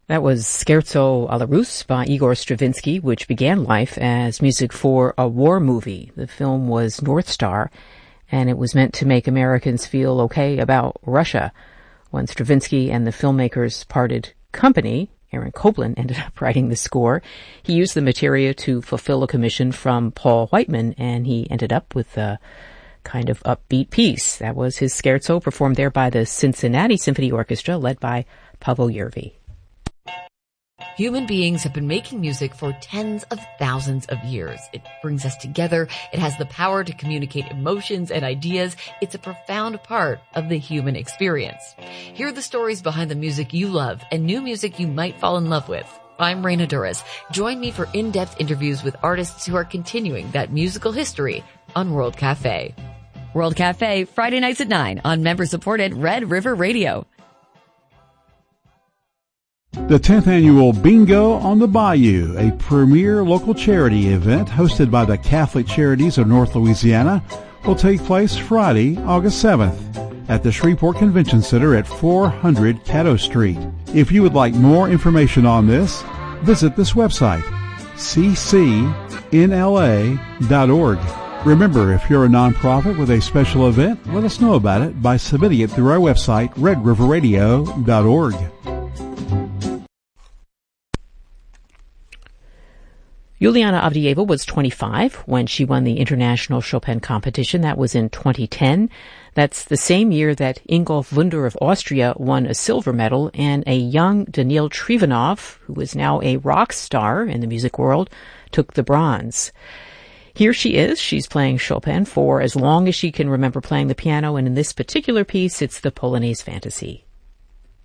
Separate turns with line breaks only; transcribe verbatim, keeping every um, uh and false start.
That was Scherzo alla Russe by Igor Stravinsky, which began life as music for a war movie. The film was North Star, and it was meant to make Americans feel okay about Russia. When Stravinsky and the filmmakers parted company, Aaron Copland ended up writing the score. He used the materia to fulfill a commission from Paul Whiteman, and he ended up with a kind of upbeat piece. That was his scherzo, performed there by the Cincinnati Symphony Orchestra, led by Pavel Yervi.
Human beings have been making music for tens of thousands of years. It brings us together. It has the power to communicate emotions and ideas. It's a profound part of the human experience. Hear the stories behind the music you love and new music you might fall in love with. I'm Raina Duras. Join me for in-depth interviews with artists who are continuing that musical history on World Cafe. World Cafe, Friday nights at nine on member-supported Red River Radio.
The tenth Annual Bingo on the Bayou, a premier local charity event hosted by the Catholic Charities of North Louisiana, will take place Friday, August seventh at the Shreveport Convention Center at four hundred Caddo Street. If you would like more information on this, visit this website, c c n l a dot org. Remember, if you're a nonprofit with a special event, let us know about it by submitting it through our website, red river radio dot org.
Yuliana Avdieva was twenty-five when she won the International Chopin Competition. That was in twenty ten. That's the same year that Ingolf Wunder of Austria won a silver medal, and a young Daniil Trivanov, who is now a rock star in the music world, took the bronze. Here she is. She's playing Chopin for as long as she can remember playing the piano, and in this particular piece, it's the Polonaise Fantasy.